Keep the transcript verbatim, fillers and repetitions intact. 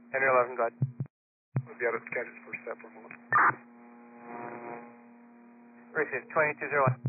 Henry eleven, go ahead. We'll be out of the gadgets for step one. Received, twenty-two zero one.